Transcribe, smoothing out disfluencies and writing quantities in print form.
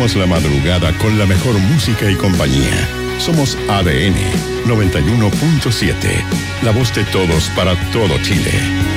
Alegramos la madrugada con la mejor música y compañía. Somos ADN 91.7, la voz de todos para todo Chile.